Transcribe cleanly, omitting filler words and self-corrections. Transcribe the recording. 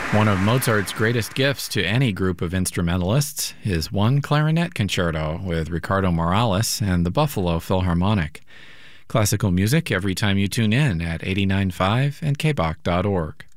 One of Mozart's greatest gifts to any group of instrumentalists is one clarinet concerto with Ricardo Morales and the Buffalo Philharmonic. Classical music every time you tune in at 89.5 and kbach.org.